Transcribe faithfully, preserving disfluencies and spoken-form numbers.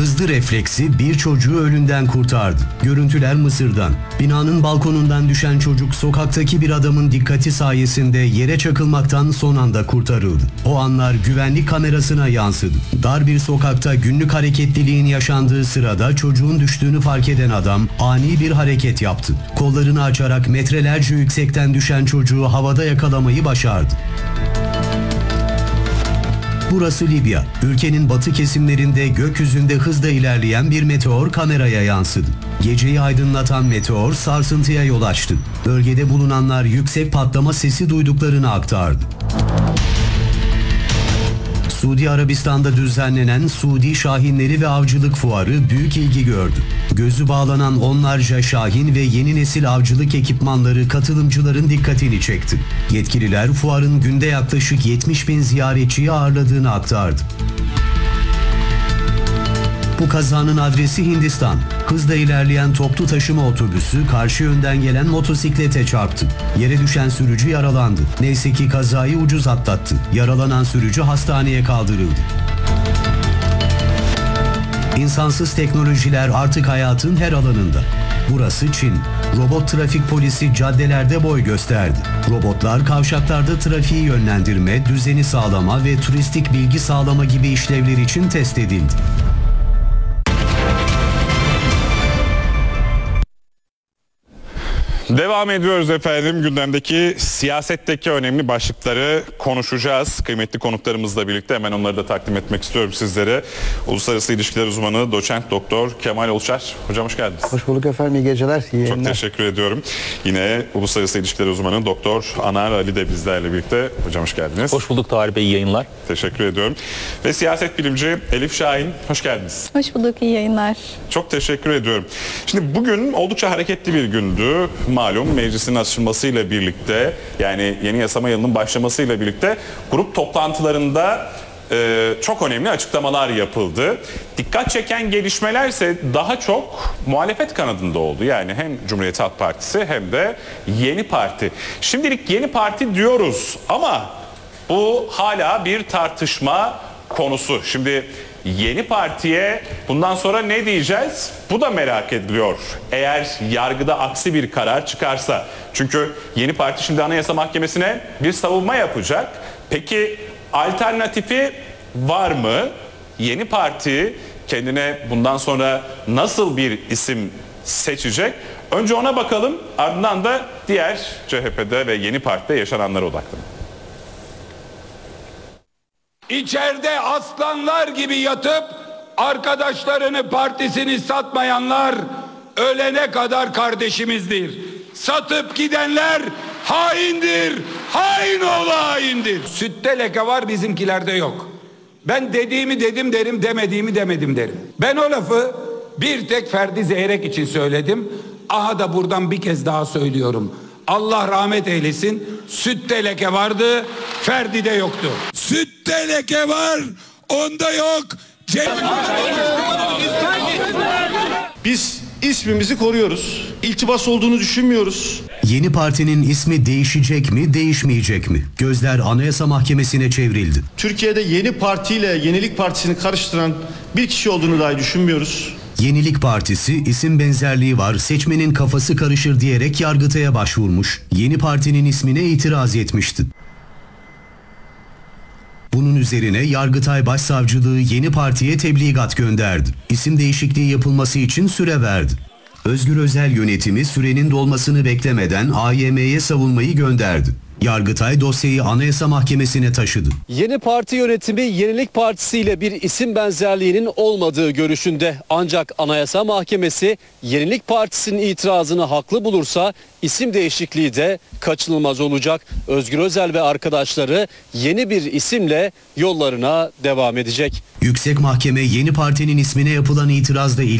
Hızlı refleksi bir çocuğu ölümden kurtardı. Görüntüler Mısır'dan. Binanın balkonundan düşen çocuk sokaktaki bir adamın dikkati sayesinde yere çakılmaktan son anda kurtarıldı. O anlar güvenlik kamerasına yansıdı. Dar bir sokakta günlük hareketliliğin yaşandığı sırada çocuğun düştüğünü fark eden adam ani bir hareket yaptı. Kollarını açarak metrelerce yüksekten düşen çocuğu havada yakalamayı başardı. Burası Libya. Ülkenin batı kesimlerinde gökyüzünde hızla ilerleyen bir meteor kameraya yansıdı. Geceyi aydınlatan meteor sarsıntıya yol açtı. Bölgede bulunanlar yüksek patlama sesi duyduklarını aktardı. Suudi Arabistan'da düzenlenen Suudi Şahinleri ve Avcılık Fuarı büyük ilgi gördü. Gözü bağlanan onlarca şahin ve yeni nesil avcılık ekipmanları katılımcıların dikkatini çekti. Yetkililer fuarın günde yaklaşık yetmiş bin ziyaretçiyi ağırladığını aktardı. Bu kazanın adresi Hindistan. Hızla ilerleyen toplu taşıma otobüsü karşı yönden gelen motosiklete çarptı. Yere düşen sürücü yaralandı. Neyse ki kazayı ucuz atlattı. Yaralanan sürücü hastaneye kaldırıldı. İnsansız teknolojiler artık hayatın her alanında. Burası Çin. Robot trafik polisi caddelerde boy gösterdi. Robotlar kavşaklarda trafiği yönlendirme, düzeni sağlama ve turistik bilgi sağlama gibi işlevler için test edildi. Devam ediyoruz efendim. Gündemdeki siyasetteki önemli başlıkları konuşacağız. Kıymetli konuklarımızla birlikte hemen onları da takdim etmek istiyorum sizlere. Uluslararası İlişkiler Uzmanı Doçent Doktor Kemal Olçar. Hocam hoş geldiniz. Hoş bulduk efendim. İyi geceler. İyi Çok teşekkür ediyorum. Yine Uluslararası İlişkiler Uzmanı Doktor Anar Ali de bizlerle birlikte. Hocam hoş geldiniz. Hoş bulduk Tahir Bey. İyi yayınlar. Teşekkür ediyorum. Ve siyaset bilimci Elif Şahin. Hoş geldiniz. Hoş bulduk. İyi yayınlar. Çok teşekkür ediyorum. Şimdi bugün oldukça hareketli bir gündü. Malum meclisin açılmasıyla birlikte, yani yeni yasama yılının başlamasıyla birlikte grup toplantılarında e, çok önemli açıklamalar yapıldı. Dikkat çeken gelişmelerse daha çok muhalefet kanadında oldu. Yani hem Cumhuriyet Halk Partisi hem de Yeni Parti. Şimdilik Yeni Parti diyoruz ama bu hala bir tartışma konusu. Şimdi Yeni Parti'ye bundan sonra ne diyeceğiz? Bu da merak ediliyor. Eğer yargıda aksi bir karar çıkarsa. Çünkü Yeni Parti şimdi Anayasa Mahkemesi'ne bir savunma yapacak. Peki alternatifi var mı? Yeni Parti kendine bundan sonra nasıl bir isim seçecek? Önce ona bakalım, ardından da diğer C H P'de ve Yeni Parti'de yaşananlara odaklanalım. İçeride aslanlar gibi yatıp arkadaşlarını, partisini satmayanlar ölene kadar kardeşimizdir. Satıp gidenler haindir. Hain oğlu haindir. Sütte leke var, bizimkilerde yok. Ben dediğimi dedim derim, demediğimi demedim derim. Ben o lafı bir tek Ferdi Zeyrek için söyledim. Aha da buradan bir kez daha söylüyorum. Allah rahmet eylesin. Sütte leke vardı, Ferdi'de yoktu. Sütte leke var, onda yok. Biz ismimizi koruyoruz. İltibas olduğunu düşünmüyoruz. Yeni Parti'nin ismi değişecek mi, değişmeyecek mi? Gözler Anayasa Mahkemesi'ne çevrildi. Türkiye'de Yeni Parti ile Yenilik Partisi'ni karıştıran bir kişi olduğunu dahi düşünmüyoruz. Yenilik Partisi isim benzerliği var, seçmenin kafası karışır diyerek Yargıtay'a başvurmuş. Yeni Parti'nin ismine itiraz etmişti. Bunun üzerine Yargıtay Başsavcılığı Yeni Parti'ye tebligat gönderdi. İsim değişikliği yapılması için süre verdi. Özgür Özel yönetimi sürenin dolmasını beklemeden A Y M'ye savunmayı gönderdi. Yargıtay dosyayı Anayasa Mahkemesi'ne taşıdı. Yeni Parti yönetimi Yenilik Partisi ile bir isim benzerliğinin olmadığı görüşünde. Ancak Anayasa Mahkemesi Yenilik Partisi'nin itirazını haklı bulursa isim değişikliği de kaçınılmaz olacak. Özgür Özel ve arkadaşları yeni bir isimle yollarına devam edecek. Yüksek Mahkeme Yeni Parti'nin ismine yapılan itirazla ilgili